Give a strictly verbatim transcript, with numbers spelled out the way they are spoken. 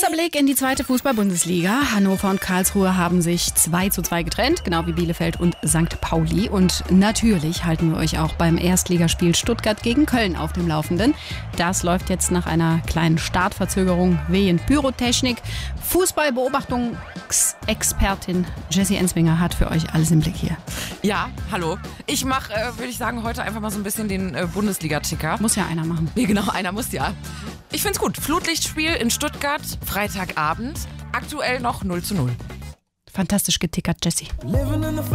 Kurzer Blick in die zweite Fußball-Bundesliga. Hannover und Karlsruhe haben sich zwei zu zwei getrennt, genau wie Bielefeld und Sankt Pauli. Und natürlich halten wir euch auch beim Erstligaspiel Stuttgart gegen Köln auf dem Laufenden. Das läuft jetzt nach einer kleinen Startverzögerung wegen Pyrotechnik. Fußballbeobachtungsexpertin Jessie Ensminger hat für euch alles im Blick hier. Ja, hallo. Ich mache, äh, würde ich sagen, heute einfach mal so ein bisschen den äh, Bundesliga-Ticker. Muss ja einer machen. Nee, genau, einer muss ja. Ich find's gut. Flutlichtspiel in Stuttgart, Freitagabend. Aktuell noch null zu null. Fantastisch getickert, Jessie.